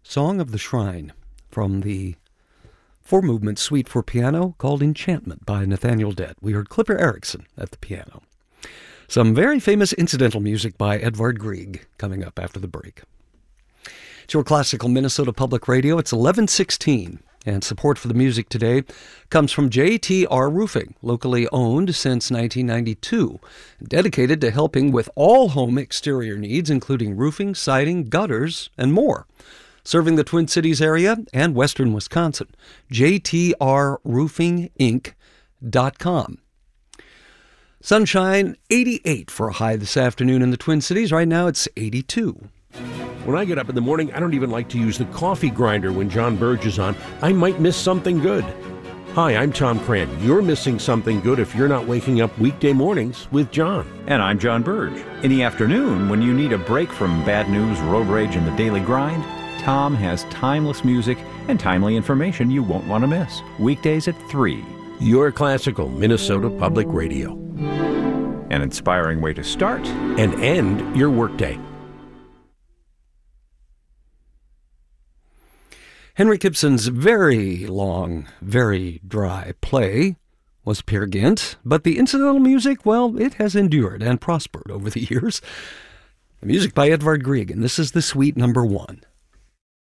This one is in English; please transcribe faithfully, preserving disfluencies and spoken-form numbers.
Song of the Shrine from the four-movement suite for piano called Enchantment by Nathaniel Dett. We heard Clipper Erickson at the piano. Some very famous incidental music by Edvard Grieg coming up after the break. It's your classical Minnesota Public Radio. It's eleven sixteen, and support for the music today comes from J T R Roofing, locally owned since nineteen ninety-two, dedicated to helping with all home exterior needs, including roofing, siding, gutters, and more. Serving the Twin Cities area and western Wisconsin. J T R roofing inc dot com. Sunshine, eighty-eight for a high this afternoon in the Twin Cities. Right now it's eighty-two. When I get up in the morning, I don't even like to use the coffee grinder when John Burge is on. I might miss something good. Hi, I'm Tom Cran. You're missing something good if you're not waking up weekday mornings with John. And I'm John Burge. In the afternoon, when you need a break from bad news, road rage, and the daily grind, Tom has timeless music and timely information you won't want to miss. Weekdays at three. Your classical Minnesota Public Radio. An inspiring way to start and end your workday. Henrik Ibsen's very long, very dry play was Peer Gynt, but the incidental music, well, it has endured and prospered over the years. The music by Edvard Grieg, and this is the suite number one.